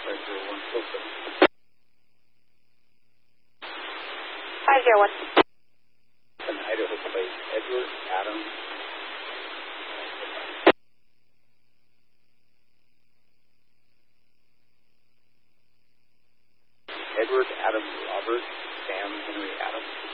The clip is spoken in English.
50147. 501. An Idaho plate, Edward Adams. Edward Adams Robert, Sam Henry Adams.